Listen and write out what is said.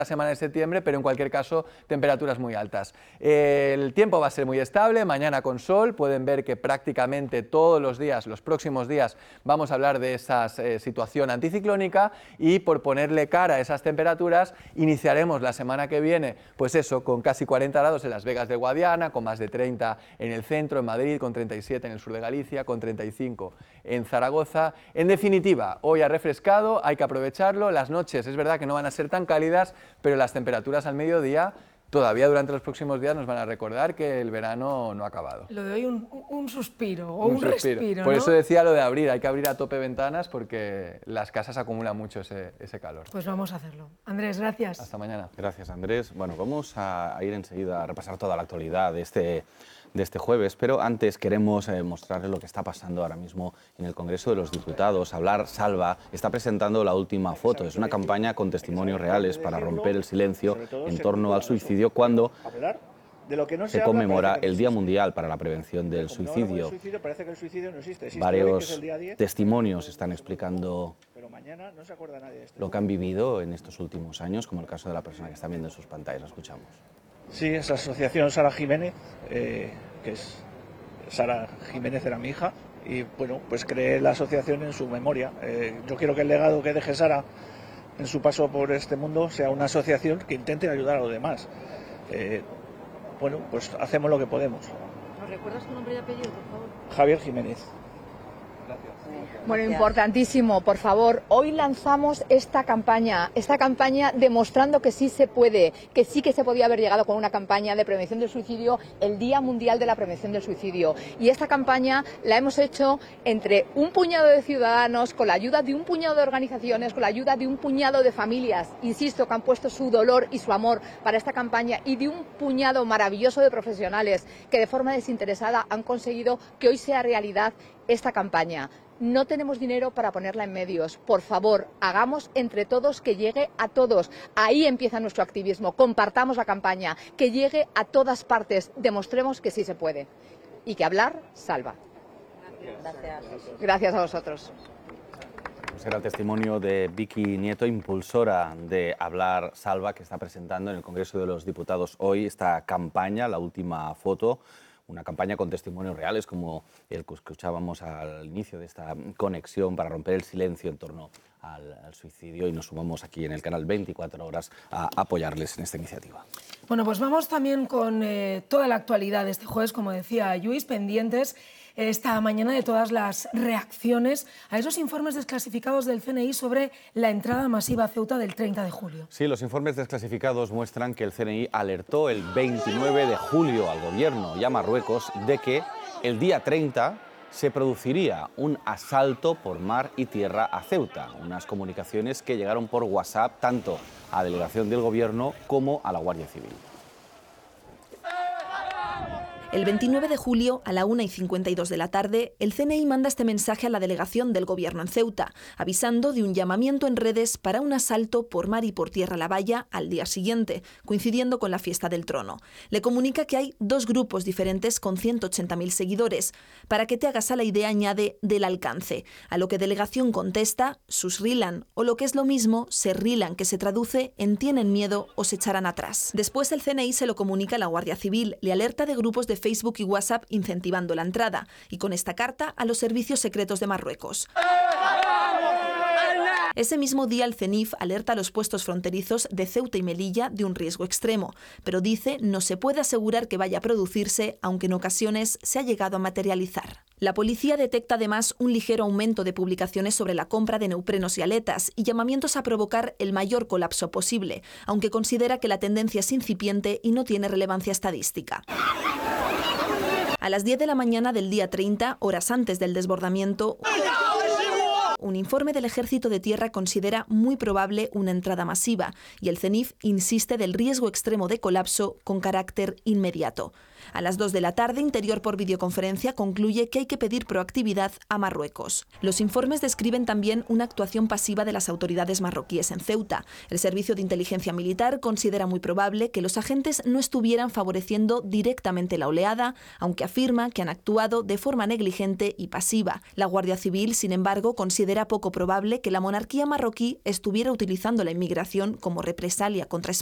la semana de septiembre, pero en cualquier caso temperaturas muy altas. El tiempo va a ser muy estable, mañana con sol, pueden ver que prácticamente todos los días, los próximos días, vamos a hablar de esa situación anticiclónica y por ponerle cara a esas temperaturas, iniciaremos la semana que viene, pues eso, con casi 40 grados en Las Vegas de Guadiana, con más de 30 en el centro, en Madrid, con 37 en el sur de Galicia, con 35 en Zaragoza. En definitiva, hoy ha refrescado, hay que aprovecharlo, las noches es verdad que no van a ser tan cálidas, pero las temperaturas al mediodía todavía durante los próximos días nos van a recordar que el verano no ha acabado. Lo de hoy un suspiro o un respiro, Por ¿no? eso decía lo de abrir, hay que abrir a tope ventanas porque las casas acumulan mucho ese calor. Pues vamos a hacerlo. Andrés, gracias. Hasta mañana. Gracias, Andrés. Bueno, vamos a ir enseguida a repasar toda la actualidad de este jueves, pero antes queremos mostrarles lo que está pasando ahora mismo en el Congreso de los Diputados. Hablar Salva está presentando la última foto. Es una campaña con testimonios reales para romper el silencio en torno al suicidio cuando se conmemora el Día Mundial para la Prevención del Suicidio. Varios testimonios están explicando lo que han vivido en estos últimos años, como el caso de la persona que están viendo en sus pantallas. Lo escuchamos. Sí, es la asociación Sara Jiménez, que es Sara Jiménez era mi hija, y bueno, pues creé la asociación en su memoria. Yo quiero que el legado que deje Sara en su paso por este mundo sea una asociación que intente ayudar a los demás. Bueno, pues hacemos lo que podemos. ¿Nos recuerdas tu nombre y apellido, por favor? Javier Jiménez. Bueno, importantísimo, por favor, hoy lanzamos esta campaña demostrando que sí se puede, que sí que se podía haber llegado con una campaña de prevención del suicidio, el Día Mundial de la Prevención del Suicidio. Y esta campaña la hemos hecho entre un puñado de ciudadanos, con la ayuda de un puñado de organizaciones, con la ayuda de un puñado de familias, insisto, que han puesto su dolor y su amor para esta campaña, y de un puñado maravilloso de profesionales que de forma desinteresada han conseguido que hoy sea realidad esta campaña. No tenemos dinero para ponerla en medios. Por favor, hagamos entre todos que llegue a todos. Ahí empieza nuestro activismo. Compartamos la campaña, que llegue a todas partes. Demostremos que sí se puede. Y que hablar salva. Gracias. Gracias a vosotros. Pues era el testimonio de Vicky Nieto, impulsora de Hablar Salva, que está presentando en el Congreso de los Diputados hoy esta campaña, la última foto. Una campaña con testimonios reales, como el que escuchábamos al inicio de esta conexión, para romper el silencio en torno al suicidio, y nos sumamos aquí en el canal 24 Horas a apoyarles en esta iniciativa. Bueno, pues vamos también con toda la actualidad de este jueves, como decía Lluís, pendientes esta mañana de todas las reacciones a esos informes desclasificados del CNI sobre la entrada masiva a Ceuta del 30 de julio. Sí, los informes desclasificados muestran que el CNI alertó el 29 de julio al Gobierno y a Marruecos de que el día 30 se produciría un asalto por mar y tierra a Ceuta. Unas comunicaciones que llegaron por WhatsApp tanto a la delegación del Gobierno como a la Guardia Civil. El 29 de julio, a la 1:52 de la tarde, el CNI manda este mensaje a la delegación del Gobierno en Ceuta, avisando de un llamamiento en redes para un asalto por mar y por tierra a la valla al día siguiente, coincidiendo con la fiesta del trono. Le comunica que hay dos grupos diferentes con 180.000 seguidores. Para que te hagas a la idea, añade del alcance, a lo que delegación contesta susrilan, o lo que es lo mismo, serrilan, que se traduce en tienen miedo o se echarán atrás. Después el CNI se lo comunica a la Guardia Civil, le alerta de grupos de Facebook y WhatsApp incentivando la entrada, y con esta carta a los servicios secretos de Marruecos. Ese mismo día el CENIF alerta a los puestos fronterizos de Ceuta y Melilla de un riesgo extremo, pero dice no se puede asegurar que vaya a producirse, aunque en ocasiones se ha llegado a materializar. La policía detecta además un ligero aumento de publicaciones sobre la compra de neoprenos y aletas y llamamientos a provocar el mayor colapso posible, aunque considera que la tendencia es incipiente y no tiene relevancia estadística. A las 10 de la mañana del día 30, horas antes del desbordamiento, un informe del Ejército de Tierra considera muy probable una entrada masiva y el CENIF insiste del riesgo extremo de colapso con carácter inmediato. A las 2 de la tarde, Interior por videoconferencia concluye que hay que pedir proactividad a Marruecos. Los informes describen también una actuación pasiva de las autoridades marroquíes en Ceuta. El Servicio de Inteligencia Militar considera muy probable que los agentes no estuvieran favoreciendo directamente la oleada, aunque afirma que han actuado de forma negligente y pasiva. La Guardia Civil, sin embargo, considera poco probable que la monarquía marroquí estuviera utilizando la inmigración como represalia contra España.